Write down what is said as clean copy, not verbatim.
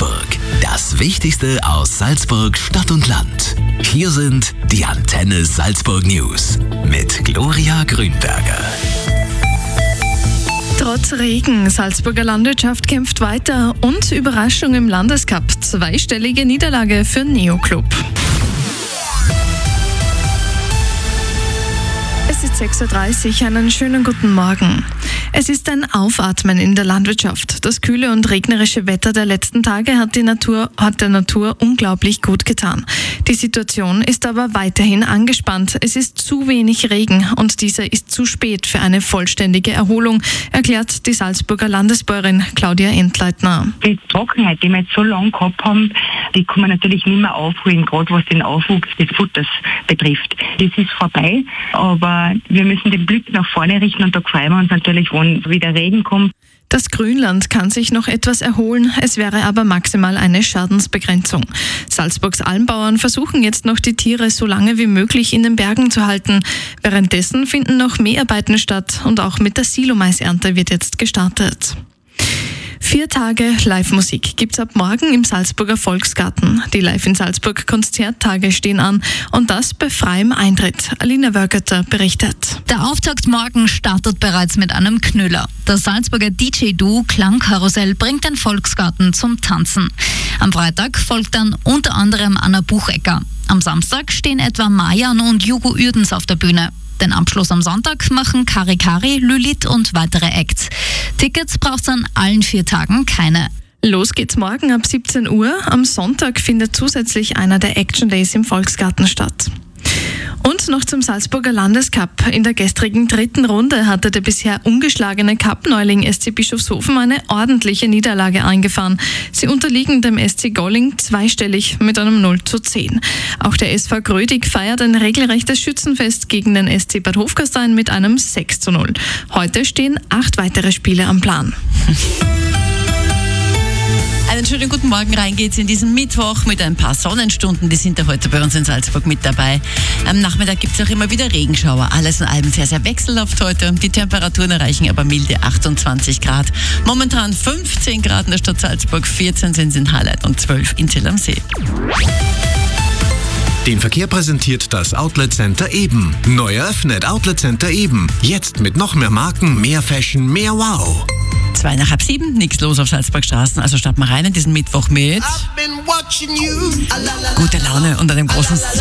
Salzburg. Das Wichtigste aus Salzburg Stadt und Land. Hier sind die Antenne Salzburg News mit Gloria Grünberger. Trotz Regen, Salzburger Landwirtschaft kämpft weiter und Überraschung im Landescup. Zweistellige Niederlage für Neoclub. Es ist 6:30 Uhr, einen schönen guten Morgen. Es ist ein Aufatmen in der Landwirtschaft. Das kühle und regnerische Wetter der letzten Tage hat der Natur unglaublich gut getan. Die Situation ist aber weiterhin angespannt. Es ist zu wenig Regen und dieser ist zu spät für eine vollständige Erholung, erklärt die Salzburger Landesbäuerin Claudia Entleitner. Die Trockenheit, die wir jetzt so lange gehabt haben, die kann man natürlich nicht mehr aufholen, gerade was den Aufwuchs des Futters betrifft. Das ist vorbei, aber wir müssen den Blick nach vorne richten und da freuen wir uns natürlich, wenn wieder Regen kommt. Das Grünland kann sich noch etwas erholen, es wäre aber maximal eine Schadensbegrenzung. Salzburgs Almbauern versuchen jetzt noch, die Tiere so lange wie möglich in den Bergen zu halten. Währenddessen finden noch Mäharbeiten statt und auch mit der Silomais-Ernte wird jetzt gestartet. 4 Tage Live-Musik gibt's ab morgen im Salzburger Volksgarten. Die Live in Salzburg Konzerttage stehen an und das bei freiem Eintritt. Alina Wörgötter berichtet. Der Auftakt morgen startet bereits mit einem Knüller. Das Salzburger DJ-Duo Klangkarussell bringt den Volksgarten zum Tanzen. Am Freitag folgt dann unter anderem Anna Buchecker. Am Samstag stehen etwa Mayan und Jugo Uerdens auf der Bühne. Den Abschluss am Sonntag machen Kari Kari, Lülith und weitere Acts. Tickets braucht's an allen 4 Tagen keine. Los geht's morgen ab 17 Uhr. Am Sonntag findet zusätzlich einer der Action Days im Volksgarten statt. Und noch zum Salzburger Landescup. In der gestrigen 3. Runde hatte der bisher ungeschlagene Cup-Neuling SC Bischofshofen eine ordentliche Niederlage eingefahren. Sie unterliegen dem SC Golling zweistellig mit einem 0:10. Auch der SV Grödig feiert ein regelrechtes Schützenfest gegen den SC Bad Hofgastein mit einem 6:0. Heute stehen 8 weitere Spiele am Plan. Einen schönen guten Morgen, rein geht's in diesen Mittwoch mit ein paar Sonnenstunden, die sind ja heute bei uns in Salzburg mit dabei. Am Nachmittag gibt's auch immer wieder Regenschauer, alles in allem sehr, sehr wechselhaft heute. Die Temperaturen erreichen aber milde 28 Grad. Momentan 15 Grad in der Stadt Salzburg, 14 sind es in Hallein und 12 in Till am See. Den Verkehr präsentiert das Outlet Center Eben. Neu eröffnet Outlet Center Eben. Jetzt mit noch mehr Marken, mehr Fashion, mehr Wow. 6:02, nichts los auf Salzburgstraßen, also starten wir rein in diesen Mittwoch mit guter Laune und einem großen